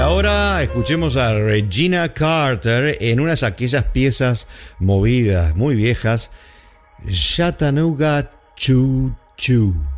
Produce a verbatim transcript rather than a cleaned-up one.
ahora escuchemos a Regina Carter en unas aquellas piezas movidas, muy viejas, Chattanooga Choo Choo.